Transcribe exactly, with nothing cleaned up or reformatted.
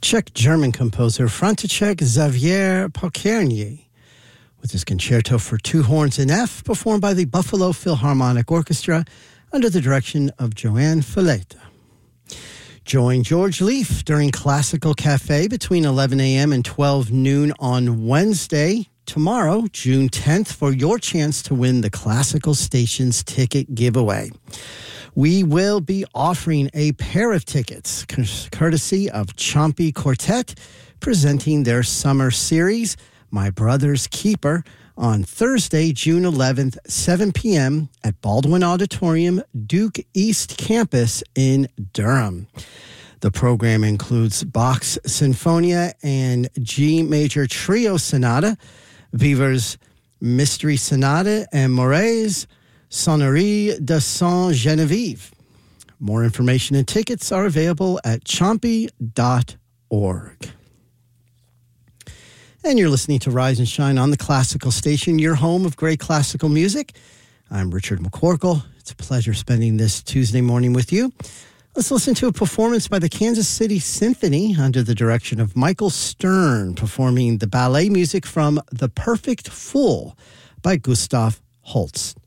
Czech-German composer František Xavier Pokernier with his concerto for two horns in F, performed by the Buffalo Philharmonic Orchestra under the direction of Joanne Fileta. Join George Leaf during Classical Cafe between eleven a.m. and twelve noon on Wednesday, tomorrow, June tenth, for your chance to win the Classical Stations ticket giveaway. We will be offering a pair of tickets, courtesy of Chompy Quartet, presenting their summer series, My Brother's Keeper, on Thursday, June eleventh, seven p.m. at Baldwin Auditorium, Duke East Campus in Durham. The program includes Bach's Sinfonia and G Major Trio Sonata, Weber's Mystery Sonata, and Maury's Sonnerie de Saint-Geneviève. More information and tickets are available at chompy dot org. And you're listening to Rise and Shine on the Classical Station, your home of great classical music. I'm Richard McCorkle. It's a pleasure spending this Tuesday morning with you. Let's listen to a performance by the Kansas City Symphony under the direction of Michael Stern, performing the ballet music from The Perfect Fool by Gustav Holst.